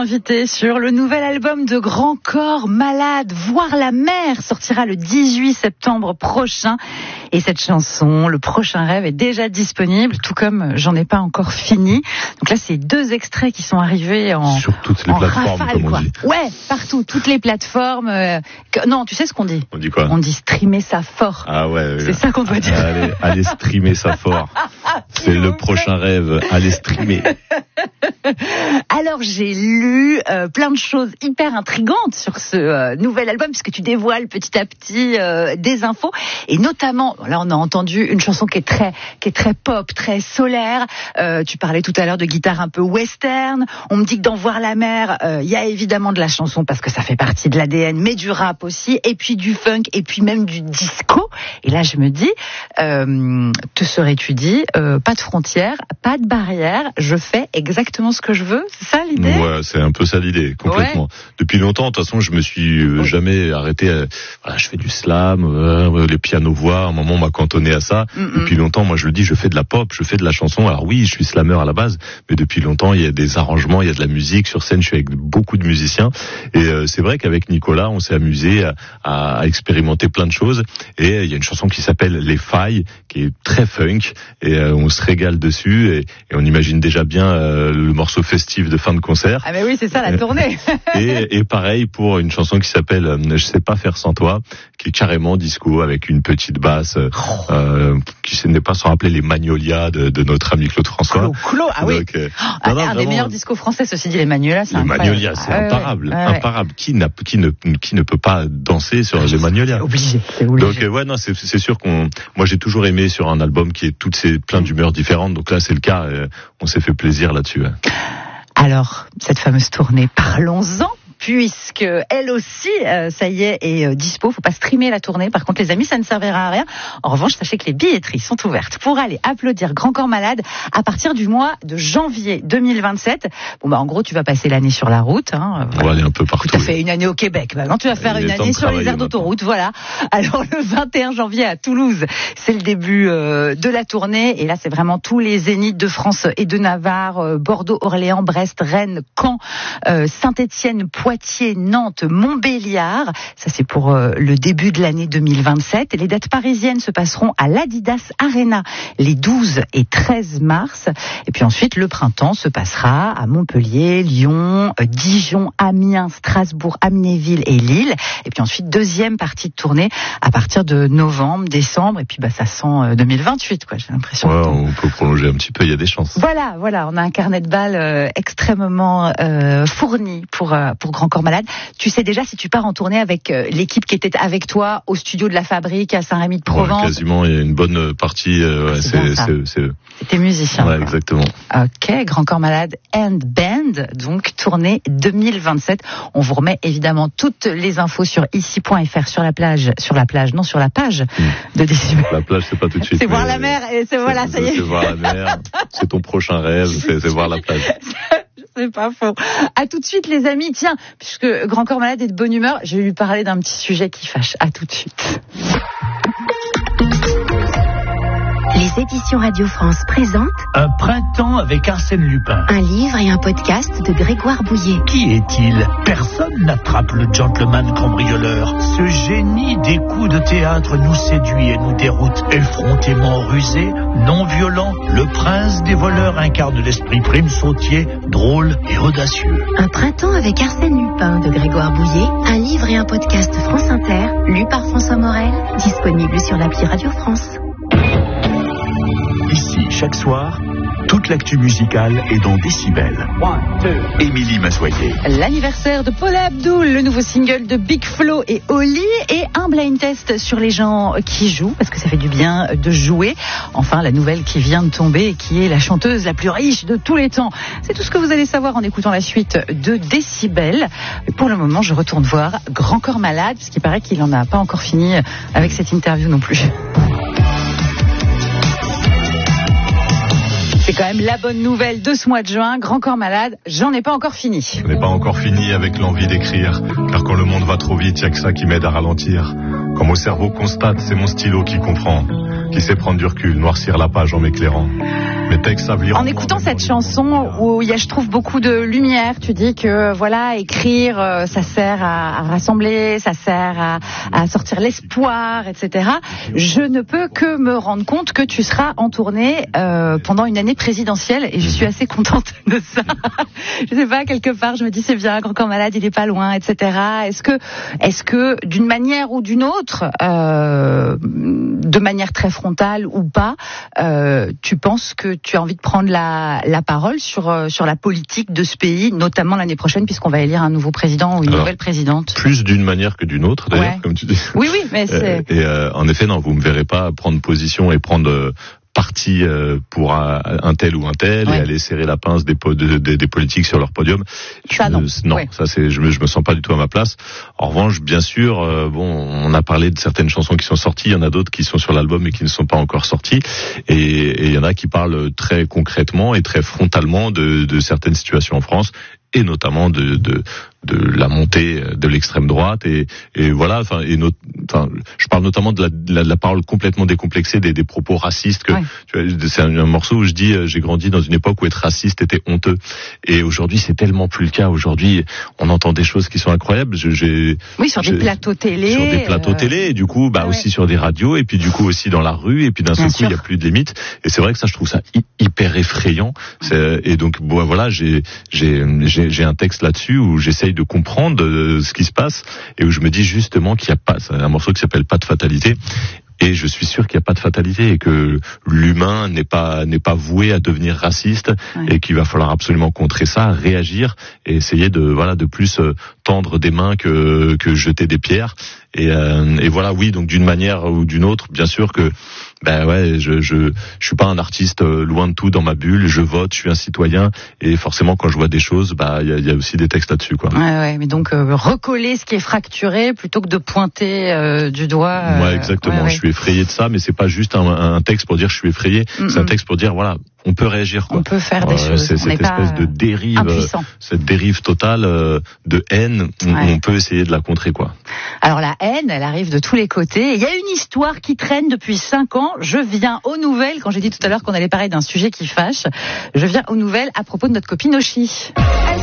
invité sur le nouvel album de Grand Corps Malade. Voir la mer sortira le 18 septembre prochain. Et cette chanson, Le prochain rêve, est déjà disponible, tout comme J'en ai pas encore fini. Donc là, c'est 2 extraits qui sont arrivés sur toutes les plateformes, rafale, comme on dit. Ouais, partout, toutes les plateformes. Non, tu sais ce qu'on dit ? On dit quoi ? On dit streamer ça fort. Ah ouais. C'est ça qu'on doit dire. Allez streamer ça fort. C'est le prochain rêve. Allez streamer. Alors j'ai lu plein de choses hyper intrigantes sur ce nouvel album, puisque tu dévoiles petit à petit des infos, et notamment là on a entendu une chanson qui est très pop, très solaire. Tu parlais tout à l'heure de guitare un peu western. On me dit que dans Voir la mer, il y a évidemment de la chanson parce que ça fait partie de l'ADN, mais du rap aussi, et puis du funk, et puis même du disco. Et là je me dis, te serais-tu dit, pas de frontières, pas de barrières, je fais exactement ce que je veux, c'est ça l'idée ? Ouais, c'est un peu ça l'idée, complètement. Ouais. Depuis longtemps, de toute façon, je me suis jamais arrêté. Voilà, je fais du slam, les pianos-voix. À un moment, on m'a cantonné à ça. Depuis longtemps, moi, je le dis, je fais de la pop, je fais de la chanson. Alors oui, je suis slameur à la base, mais depuis longtemps, il y a des arrangements, il y a de la musique sur scène. Je suis avec beaucoup de musiciens, et c'est vrai qu'avec Nicolas, on s'est amusé à expérimenter plein de choses. Et il y a une chanson qui s'appelle Les Failles, qui est très funk, et on se régale dessus, et on imagine déjà bien le morceau festif de fin de concert. Ah mais oui, c'est ça la tournée. et pareil pour une chanson qui s'appelle Je sais pas faire sans toi, qui est carrément disco avec une petite basse qui n'est pas sans rappeler les Magnolias de notre ami Claude François. Claude, ah oui. Donc, un des meilleurs discos français, ceci dit, les Magnolias, c'est incroyable. Les Magnolias, c'est imparable, imparable. Qui ne peut pas danser sur les Magnolias ? C'est obligé. Donc ouais, non, c'est sûr moi j'ai toujours aimé sur un album qui est plein d'humeurs différentes. Donc là c'est le cas. On s'est fait plaisir là-dessus. Alors, cette fameuse tournée, parlons-en, puisque elle aussi, ça y est dispo. Faut pas streamer la tournée. Par contre, les amis, ça ne servira à rien. En revanche, sachez que les billetteries sont ouvertes pour aller applaudir Grand Corps Malade à partir du mois de janvier 2027. Bon, en gros, tu vas passer l'année sur la route. On va aller un peu partout. Tu as fait une année au Québec. Maintenant, tu vas faire une année sur les aires d'autoroute. Voilà. Alors, le 21 janvier à Toulouse, c'est le début de la tournée. Et là, c'est vraiment tous les zéniths de France et de Navarre, Bordeaux, Orléans, Brest, Rennes, Caen, Saint-Étienne, Poitiers, Nantes, Montbéliard. Ça, c'est pour le début de l'année 2027. Et les dates parisiennes se passeront à l'Adidas Arena les 12 et 13 mars. Et puis ensuite, le printemps se passera à Montpellier, Lyon, Dijon, Amiens, Strasbourg, Amnéville et Lille. Et puis ensuite, deuxième partie de tournée à partir de novembre, décembre. Et puis, ça sent 2028, quoi. J'ai l'impression. Ouais, on peut prolonger un petit peu. Il y a des chances. Voilà. On a un carnet de balles extrêmement fourni pour Grand Corps Malade. Tu sais déjà si tu pars en tournée avec l'équipe qui était avec toi au studio de la Fabrique à Saint-Rémy-de-Provence. Ouais, quasiment, il y a une bonne partie. C'est tes musiciens. Ouais, exactement. Ok, Grand Corps Malade and Band, donc tournée 2027. On vous remet évidemment toutes les infos sur ici.fr, sur la page de Décibel. La plage, c'est pas tout de suite. C'est voir la mer et ça y est. C'est voir la mer. C'est ton prochain rêve, c'est voir la plage. C'est pas faux. À tout de suite, les amis. Tiens, puisque Grand Corps Malade est de bonne humeur, je vais lui parler d'un petit sujet qui fâche. À tout de suite. Les éditions Radio France présentent Un printemps avec Arsène Lupin. Un livre et un podcast de Grégoire Bouillet. Qui est-il ? Personne n'attrape le gentleman cambrioleur. Ce génie des coups de théâtre nous séduit et nous déroute. Effrontément rusé, non violent, le prince des voleurs incarne l'esprit prime sautier, drôle et audacieux. Un printemps avec Arsène Lupin de Grégoire Bouillet. Un livre et un podcast France Inter, lu par François Morel, disponible sur l'appli Radio France. Ici, chaque soir, toute l'actu musicale est dans Décibel. Émilie Massoyer. L'anniversaire de Paula Abdul, le nouveau single de Big Flo et Oli, et un blind test sur les gens qui jouent, parce que ça fait du bien de jouer. Enfin, la nouvelle qui vient de tomber et qui est la chanteuse la plus riche de tous les temps. C'est tout ce que vous allez savoir en écoutant la suite de Décibel. Pour le moment, je retourne voir Grand Corps Malade, parce qu'il paraît qu'il n'en a pas encore fini avec cette interview non plus. C'est quand même la bonne nouvelle de ce mois de juin. Grand Corps Malade, j'en ai pas encore fini. Je n'ai pas encore fini avec l'envie d'écrire, car quand le monde va trop vite, il n'y a que ça qui m'aide à ralentir. Quand mon cerveau constate, c'est mon stylo qui comprend, qui sait prendre du recul, noircir la page en m'éclairant. Mes textes savent lire. En écoutant cette chanson où il y a, je trouve, beaucoup de lumière, tu dis que voilà, écrire, ça sert à rassembler, ça sert à sortir l'espoir, etc. Je ne peux que me rendre compte que tu seras en tournée pendant une année présidentielle et je suis assez contente de ça. Je sais pas, quelque part, je me dis c'est bien, Grand Corps Malade, il est pas loin, etc. Est-ce que d'une manière ou d'une autre, de manière très frontale ou pas, tu penses que tu as envie de prendre la parole sur la politique de ce pays, notamment l'année prochaine, puisqu'on va élire un nouveau président ou une nouvelle présidente? Plus d'une manière que d'une autre, d'ailleurs, comme tu dis. Oui, mais c'est... en effet, non, vous me verrez pas prendre position et prendre parti pour un tel ou un tel et aller serrer la pince des politiques sur leur podium. Je me sens pas du tout à ma place. En revanche, bien sûr, on a parlé de certaines chansons qui sont sorties, il y en a d'autres qui sont sur l'album et qui ne sont pas encore sorties, et il y en a qui parlent très concrètement et très frontalement de certaines situations en France, et notamment de la montée de l'extrême droite et voilà, je parle notamment de la parole complètement décomplexée des propos racistes tu vois, c'est un morceau où je dis j'ai grandi dans une époque où être raciste était honteux, et aujourd'hui c'est tellement plus le cas. Aujourd'hui on entend des choses qui sont incroyables. Sur des plateaux télé, et du coup aussi sur des radios, et puis du coup aussi dans la rue, et puis d'un seul coup il y a plus de limites, et c'est vrai que ça, je trouve ça hyper effrayant. Et donc voilà, j'ai un texte là-dessus où j'essaye de comprendre ce qui se passe, et où je me dis justement qu'il n'y a pas, c'est un morceau qui s'appelle Pas de fatalité, et je suis sûr qu'il n'y a pas de fatalité, et que l'humain n'est pas voué à devenir raciste, et qu'il va falloir absolument contrer ça, réagir, et essayer de plus tendre des mains que jeter des pierres. Et voilà, oui, donc d'une manière ou d'une autre, bien sûr que je suis pas un artiste loin de tout dans ma bulle, je vote, je suis un citoyen, et forcément quand je vois des choses, il y a aussi des textes là-dessus, quoi. Ouais, mais donc recoller ce qui est fracturé plutôt que de pointer du doigt. Ouais, exactement. Je suis effrayé de ça, mais c'est pas juste un texte pour dire je suis effrayé, c'est un texte pour dire voilà, on peut réagir, quoi. On peut faire des choses. C'est cette espèce de dérive, cette dérive totale de haine, on peut essayer de la contrer, quoi. Alors la haine, elle arrive de tous les côtés. Il y a une histoire qui traîne depuis 5 ans. Je viens aux nouvelles, quand j'ai dit tout à l'heure qu'on allait parler d'un sujet qui fâche, je viens aux nouvelles à propos de notre copine Oshi.